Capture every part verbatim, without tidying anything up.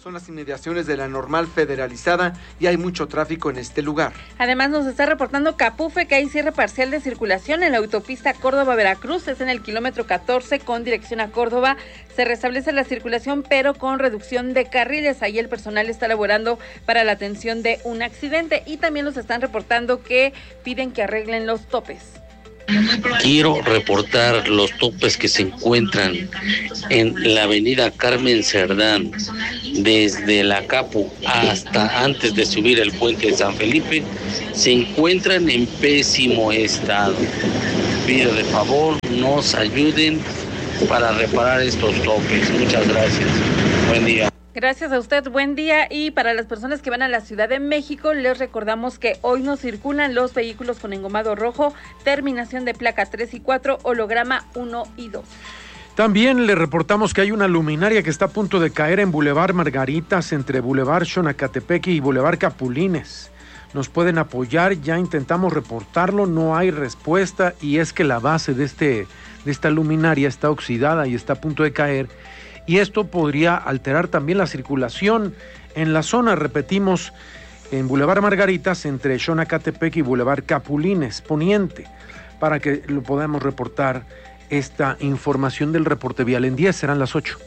son las inmediaciones de la Normal Federalizada y hay mucho tráfico en este lugar. Además nos está reportando Capufe que hay cierre parcial de circulación en la autopista Córdoba-Veracruz, es en el kilómetro catorce con dirección a Córdoba. Se restablece la circulación pero con reducción de carriles. Ahí el personal está laborando para la atención de un accidente y también nos están reportando que piden que arreglen los topes. Quiero reportar los topes que se encuentran en la avenida Carmen Cerdán, desde la Capu hasta antes de subir el puente de San Felipe, se encuentran en pésimo estado. Pido de favor nos ayuden para reparar estos topes. Muchas gracias. Buen día. Gracias a usted, buen día. Y para las personas que van a la Ciudad de México, les recordamos que hoy no circulan los vehículos con engomado rojo, terminación de placa tres y cuatro, holograma uno y dos. También le reportamos que hay una luminaria que está a punto de caer en Boulevard Margaritas, entre Boulevard Xonacatepec y Boulevard Capulines. Nos pueden apoyar, ya intentamos reportarlo, no hay respuesta, y es que la base de, este, de esta luminaria está oxidada y está a punto de caer. Y esto podría alterar también la circulación en la zona, repetimos, en Boulevard Margaritas, entre Xonacatepec y Boulevard Capulines, poniente, para que lo podamos reportar esta información del reporte vial. En diez serán las ocho.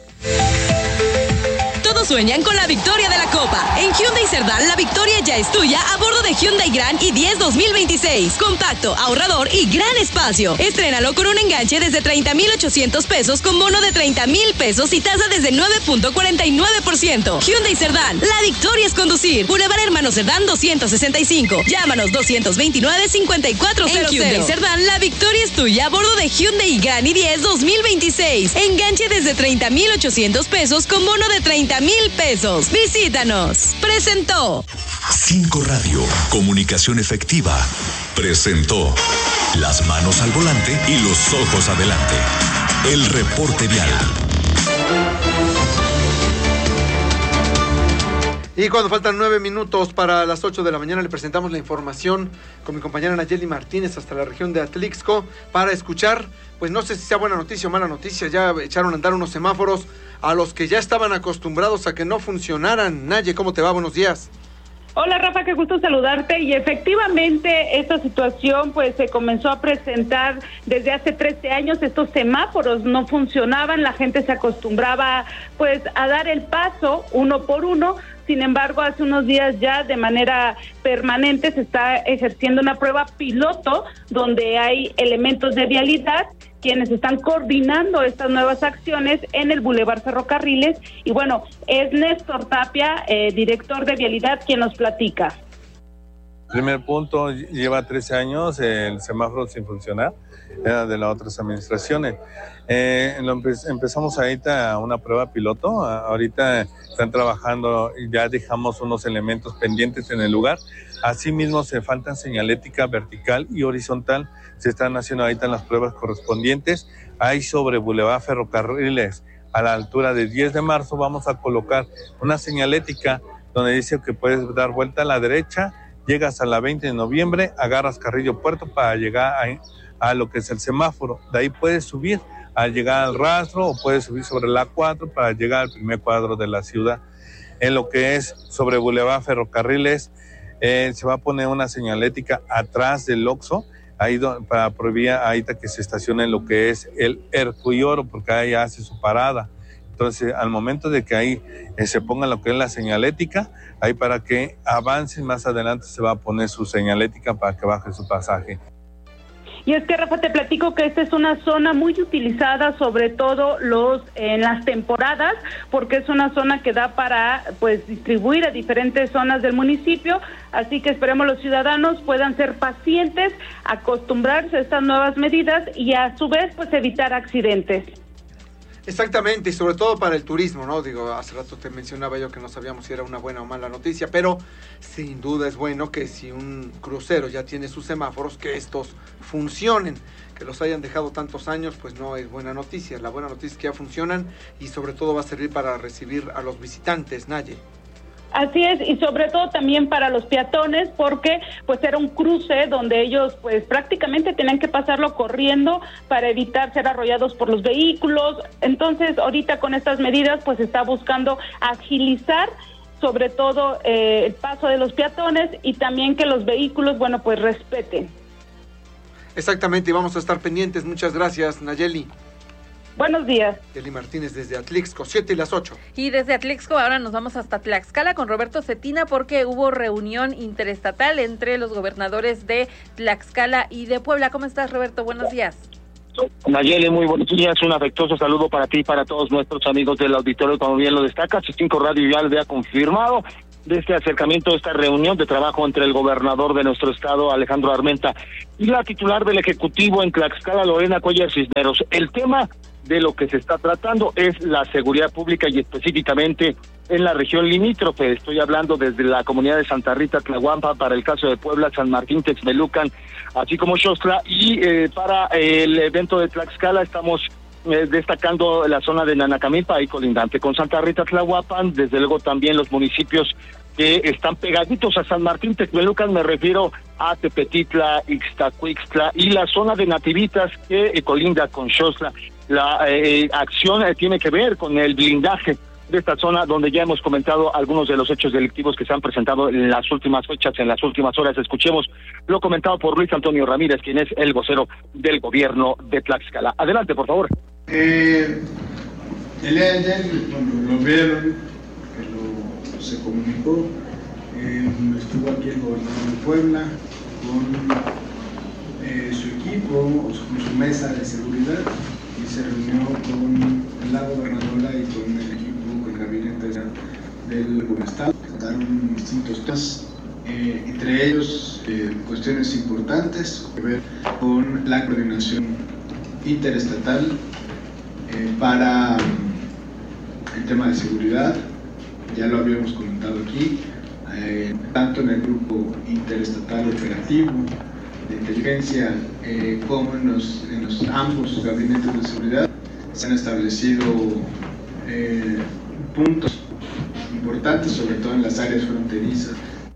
Todos sueñan con la victoria de la Copa. En Hyundai Cerdán, la victoria ya es tuya a bordo de Hyundai Grand i diez dos mil veintiséis. Compacto, ahorrador y gran espacio. Estrénalo con un enganche desde treinta mil ochocientos pesos con bono de treinta mil pesos y tasa desde nueve punto cuarenta y nueve por ciento. Hyundai Cerdán, la victoria es conducir. Boulevard Hermano Cerdán doscientos sesenta y cinco. Llámanos doscientos veintinueve cincuenta y cuatro cero cero. En Hyundai Cerdán, la victoria es tuya a bordo de Hyundai Grand i diez dos mil veintiséis. Enganche desde treinta mil ochocientos pesos con bono de treinta mil pesos. Visítanos. Presentó Cinco Radio, comunicación efectiva. Presentó las manos al volante y los ojos adelante. El reporte vial. Y cuando faltan nueve minutos para las ocho de la mañana, le presentamos la información con mi compañera Nayeli Martínez hasta la región de Atlixco para escuchar, pues no sé si sea buena noticia o mala noticia, ya echaron a andar unos semáforos a los que ya estaban acostumbrados a que no funcionaran. Naye, ¿cómo te va? Buenos días. Hola Rafa, qué gusto saludarte. Y efectivamente esta situación pues se comenzó a presentar desde hace trece años. Estos semáforos no funcionaban, la gente se acostumbraba pues a dar el paso uno por uno. Sin embargo, hace unos días ya de manera permanente se está ejerciendo una prueba piloto donde hay elementos de vialidad quienes están coordinando estas nuevas acciones en el Boulevard Ferrocarriles. Y bueno, es Néstor Tapia, eh, director de Vialidad, quien nos platica. Primer punto, lleva trece años el semáforo sin funcionar, era de las otras administraciones. Eh, lo empe- empezamos ahorita una prueba piloto, ahorita están trabajando y ya dejamos unos elementos pendientes en el lugar. Asimismo, se faltan señalética vertical y horizontal, se están haciendo ahorita las pruebas correspondientes. Ahí sobre Boulevard Ferrocarriles, a la altura de diez de marzo, vamos a colocar una señalética donde dice que puedes dar vuelta a la derecha, llegas a la veinte de noviembre, agarras Carrillo Puerto para llegar a, a lo que es el semáforo. De ahí puedes subir a llegar al rastro o puedes subir sobre la cuatro para llegar al primer cuadro de la ciudad. En lo que es sobre Boulevard Ferrocarriles, eh, se va a poner una señalética atrás del Oxxo, ahí do, para prohibir ahorita que se estacione lo que es el Herculoro, porque ahí hace su parada. Entonces, al momento de que ahí eh, se ponga lo que es la señalética, ahí para que avancen más adelante se va a poner su señalética para que baje su pasaje. Y es que, Rafa, te platico que esta es una zona muy utilizada, sobre todo los en las temporadas, porque es una zona que da para pues distribuir a diferentes zonas del municipio, así que esperemos los ciudadanos puedan ser pacientes, acostumbrarse a estas nuevas medidas y a su vez pues evitar accidentes. Exactamente, y sobre todo para el turismo, ¿no? Digo, hace rato te mencionaba yo que no sabíamos si era una buena o mala noticia, pero sin duda es bueno que si un crucero ya tiene sus semáforos, que estos funcionen. Que los hayan dejado tantos años, pues no es buena noticia. La buena noticia es que ya funcionan y sobre todo va a servir para recibir a los visitantes, Naye. Así es, y sobre todo también para los peatones, porque pues era un cruce donde ellos pues prácticamente tenían que pasarlo corriendo para evitar ser arrollados por los vehículos. Entonces ahorita con estas medidas pues se está buscando agilizar sobre todo eh, el paso de los peatones y también que los vehículos, bueno, pues respeten. Exactamente, y vamos a estar pendientes. Muchas gracias, Nayeli. Buenos días. Nayeli Martínez desde Atlixco, siete y las ocho. Y desde Atlixco ahora nos vamos hasta Tlaxcala con Roberto Cetina porque hubo reunión interestatal entre los gobernadores de Tlaxcala y de Puebla. ¿Cómo estás, Roberto? Buenos días. Nayeli, muy buenos días, un afectuoso saludo para ti y para todos nuestros amigos del auditorio, como bien lo destaca, Cinco Radio ya lo había confirmado de este acercamiento, esta reunión de trabajo entre el gobernador de nuestro estado, Alejandro Armenta, y la titular del Ejecutivo en Tlaxcala, Lorena Cuellar Cisneros. El tema de lo que se está tratando es la seguridad pública y específicamente en la región limítrofe. Estoy hablando desde la comunidad de Santa Rita, Tlahuampa, para el caso de Puebla, San Martín, Texmelucan, así como Xostla, y eh, para el evento de Tlaxcala estamos eh, destacando la zona de Nanacamilpa, ahí colindante con Santa Rita, Tlahuapan, desde luego también los municipios que están pegaditos a San Martín, Texmelucan, me refiero a Tepetitla, Ixtacuixtla y la zona de Nativitas que eh, colinda con Xostla. La eh, acción eh, tiene que ver con el blindaje de esta zona donde ya hemos comentado algunos de los hechos delictivos que se han presentado en las últimas fechas, en las últimas horas. Escuchemos lo comentado por Luis Antonio Ramírez, quien es el vocero del gobierno de Tlaxcala. Adelante, por favor. Eh, el día de ayer, cuando lo vieron, que lo, se comunicó, eh, estuvo aquí el gobernador de Puebla con eh, su equipo, con su mesa de seguridad, y se reunió con la gobernadora y con el equipo, con el gabinete del gobernador. Trataron distintos temas, eh, entre ellos eh, cuestiones importantes que ver con la coordinación interestatal eh, para el tema de seguridad. Ya lo habíamos comentado aquí, eh, tanto en el grupo interestatal operativo de inteligencia eh, como en los, en los ambos gabinetes de seguridad se han establecido eh, puntos importantes, sobre todo en las áreas fronterizas.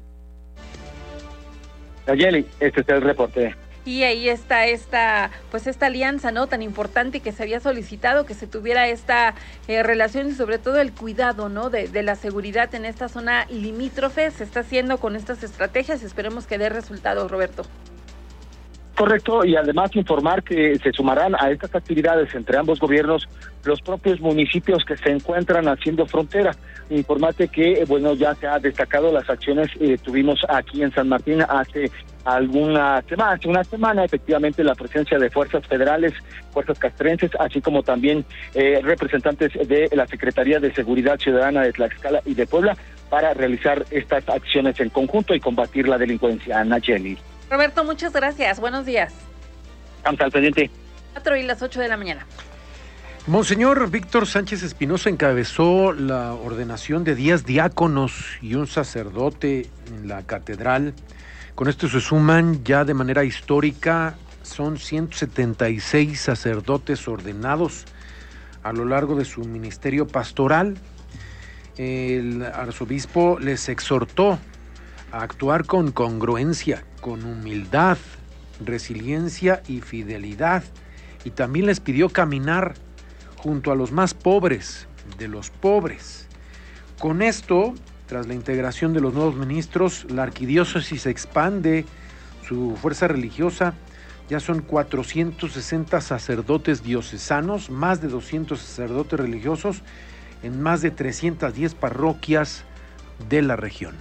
Nayeli, este es el reporte. Y ahí está esta, pues esta alianza, ¿no?, tan importante que se había solicitado, que se tuviera esta eh, relación y sobre todo el cuidado, ¿no?, de, de la seguridad en esta zona limítrofe. Se está haciendo con estas estrategias y esperemos que dé resultados, Roberto. Correcto, y además informar que se sumarán a estas actividades entre ambos gobiernos los propios municipios que se encuentran haciendo frontera. Informarte que, bueno, ya se ha destacado las acciones que eh, tuvimos aquí en San Martín hace alguna semana, hace una semana, efectivamente, la presencia de fuerzas federales, fuerzas castrenses, así como también eh, representantes de la Secretaría de Seguridad Ciudadana de Tlaxcala y de Puebla para realizar estas acciones en conjunto y combatir la delincuencia. Nayeli. Roberto, muchas gracias. Buenos días. Estamos al pendiente. Cuatro y las ocho de la mañana. Monseñor Víctor Sánchez Espinosa encabezó la ordenación de diez diáconos y un sacerdote en la catedral. Con esto se suman ya de manera histórica, son ciento setenta y seis sacerdotes ordenados a lo largo de su ministerio pastoral. El arzobispo les exhortó a actuar con congruencia, con humildad, resiliencia y fidelidad, y también les pidió caminar junto a los más pobres de los pobres. Con esto, tras la integración de los nuevos ministros, la arquidiócesis expande su fuerza religiosa. Ya son cuatrocientos sesenta sacerdotes diocesanos, más de doscientos sacerdotes religiosos en más de trescientas diez parroquias de la región.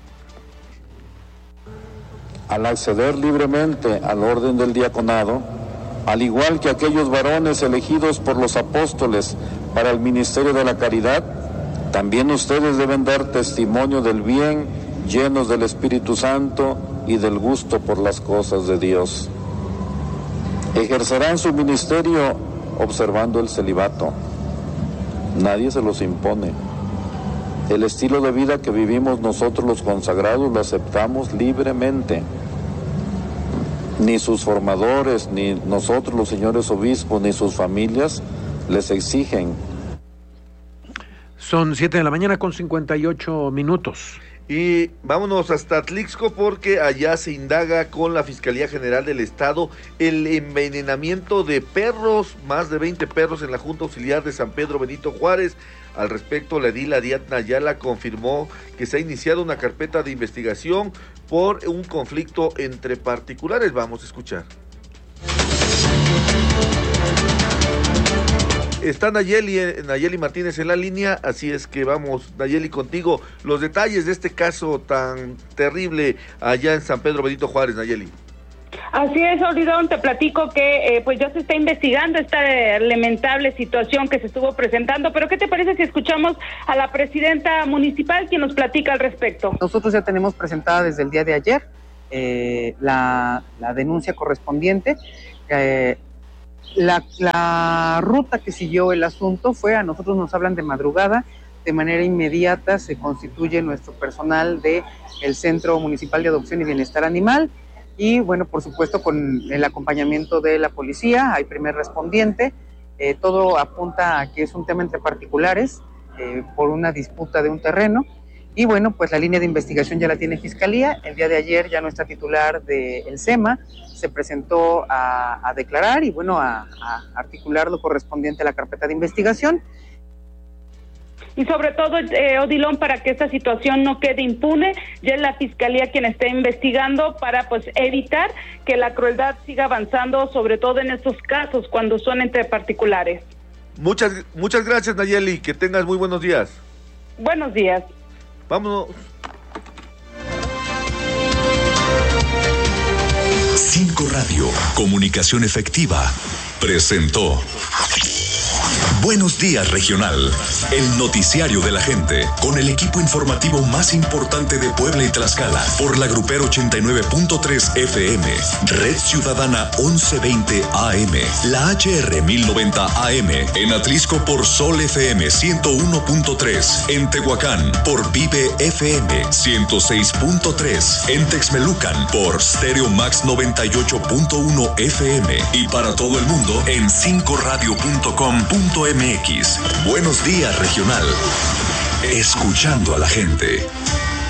Al acceder libremente al orden del diaconado, al igual que aquellos varones elegidos por los apóstoles para el ministerio de la caridad, también ustedes deben dar testimonio del bien, llenos del Espíritu Santo y del gusto por las cosas de Dios. Ejercerán su ministerio observando el celibato. Nadie se los impone. El estilo de vida que vivimos nosotros los consagrados lo aceptamos libremente. Ni sus formadores, ni nosotros los señores obispos, ni sus familias les exigen. Son siete de la mañana con cincuenta y ocho minutos. Y vámonos hasta Atlixco porque allá se indaga con la Fiscalía General del Estado el envenenamiento de perros, más de veinte perros en la Junta Auxiliar de San Pedro Benito Juárez. Al respecto, la edil Ariadna Ayala confirmó que se ha iniciado una carpeta de investigación por un conflicto entre particulares. Vamos a escuchar. Está Nayeli, Nayeli Martínez en la línea, así es que vamos, Nayeli, contigo. Los detalles de este caso tan terrible allá en San Pedro Benito Juárez, Nayeli. Así es, Olidón, te platico que eh, pues ya se está investigando esta lamentable situación que se estuvo presentando, pero ¿qué te parece si escuchamos a la presidenta municipal quien nos platica al respecto? Nosotros ya tenemos presentada desde el día de ayer eh, la, la denuncia correspondiente. Eh, La, la ruta que siguió el asunto fue, a nosotros nos hablan de madrugada, de manera inmediata se constituye nuestro personal del Centro Municipal de Adopción y Bienestar Animal y bueno, por supuesto con el acompañamiento de la policía, hay primer respondiente, eh, todo apunta a que es un tema entre particulares eh, por una disputa de un terreno. Y bueno, pues la línea de investigación ya la tiene Fiscalía. El día de ayer ya nuestra titular del SEMA se presentó a, a declarar y bueno, a, a articular lo correspondiente a la carpeta de investigación. Y sobre todo, eh, Odilon, para que esta situación no quede impune, ya es la Fiscalía quien está investigando para pues evitar que la crueldad siga avanzando, sobre todo en estos casos cuando son entre particulares. Muchas, muchas gracias, Nayeli, que tengas muy buenos días. Buenos días. Vámonos. Cinco Radio, comunicación efectiva, presentó Buenos Días Regional, el noticiario de la gente, con el equipo informativo más importante de Puebla y Tlaxcala, por la Grupero ochenta y nueve punto tres F M, Red Ciudadana once veinte A M, la H R mil noventa A M, en Atlixco por Sol F M ciento uno punto tres, en Tehuacán por Vive F M ciento seis punto tres, en Texmelucan por Stereo Max noventa y ocho punto uno F M y para todo el mundo en cinco radio punto com punto m x. Buenos Días Regional. Escuchando a la gente.